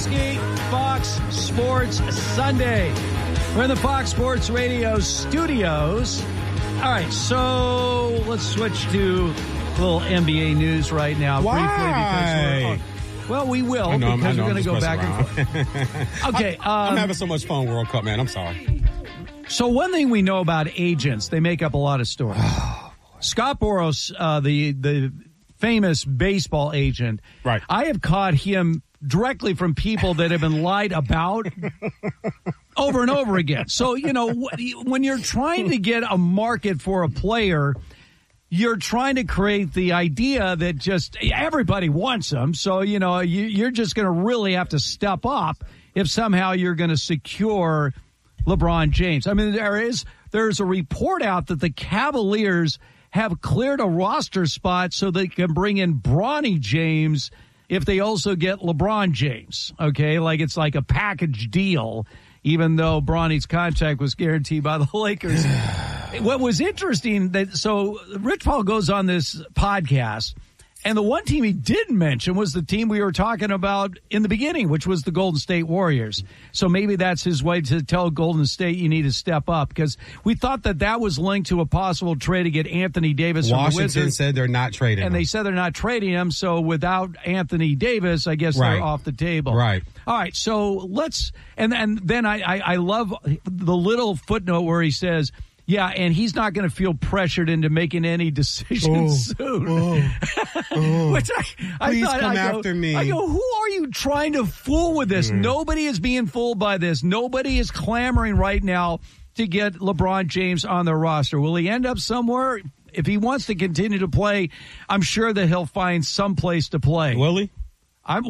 Debrowski, Fox Sports Sunday. We're in the Fox Sports Radio studios. All right, so let's switch to a little NBA news right now. Why? Well, we will because we're going to go back and forth. Okay. I'm having so much fun, World Cup, man. I'm sorry. So one thing we know about agents, they make up a lot of stories. Scott Boras, the famous baseball agent, right? I have caught him directly from people that have been lied about over and over again. So, you know, when you're trying to get a market for a player, you're trying to create the idea that just everybody wants them. So, you know, you're just going to really have to step up if somehow you're going to secure LeBron James. I mean, there's a report out that the Cavaliers have cleared a roster spot so they can bring in Bronny James if they also get LeBron James. Okay, like it's like a package deal, even though Bronny's contract was guaranteed by the Lakers. What was interesting, so Rich Paul goes on this podcast, and the one team he didn't mention was the team we were talking about in the beginning, which was the Golden State Warriors. So maybe that's his way to tell Golden State you need to step up, because we thought that was linked to a possible trade to get Anthony Davis from the Wizards. Washington said they're not trading him. And they said they're not trading him, so without Anthony Davis, I guess they're off the table. Right. All right, so and then I love the little footnote where he says, yeah, and he's not going to feel pressured into making any decisions soon. Which I Please thought, come after me. I go, who are you trying to fool with this? Nobody is being fooled by this. Nobody is clamoring right now to get LeBron James on their roster. Will he end up somewhere? If he wants to continue to play, I'm sure that he'll find some place to play. Will he? I'll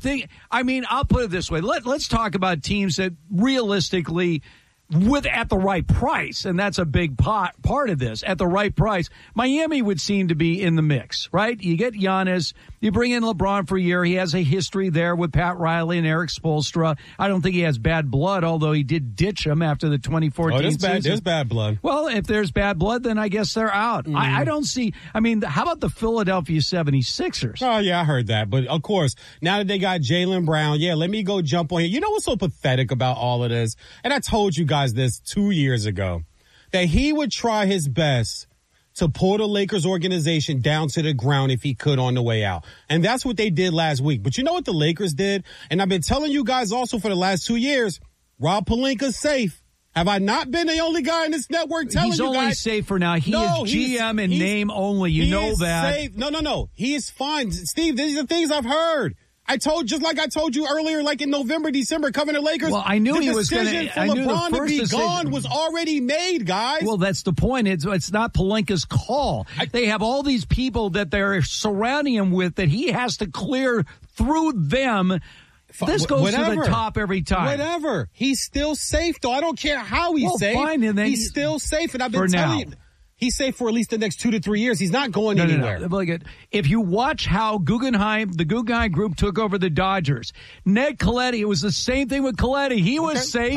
put it this way. Let's talk about teams that realistically at the right price, and that's a big part of this. At the right price, Miami would seem to be in the mix, right? You get Giannis, you bring in LeBron for a year. He has a history there with Pat Riley and Eric Spoelstra. I don't think he has bad blood, although he did ditch him after the 2014 season. There's bad blood. Well, if there's bad blood, then I guess they're out. I don't see. I mean, how about the Philadelphia 76ers? Oh, yeah, I heard that. But, of course, now that they got Jaylen Brown, let me go jump on here. You know what's so pathetic about all of this? And I told you guys this 2 years ago, that he would try his best to pull the Lakers organization down to the ground if he could on the way out. And that's what they did last week. But you know what the Lakers did? And I've been telling you guys also for the last 2 years, Rob Pelinka's safe. Have I not been the only guy in this network telling you guys? He's only safe for now. He is GM in name only. You know that. Safe. No. He is fine. Steve, these are things I've heard. I told you earlier, like in November, December, covering the Lakers. Well, I knew he was going to. The decision for LeBron to be gone was already made, guys. Well, that's the point. It's not Pelinka's call. They have all these people that they're surrounding him with that he has to clear through them. This goes to the top every time. Whatever. He's still safe, though. I don't care how he's safe. Fine, and then he's still safe, and I've been telling you. He's safe for at least the next 2 to 3 years. He's not going anywhere. No. If you watch how the Guggenheim Group took over the Dodgers, Ned Colletti, it was the same thing with Colletti. He was safe.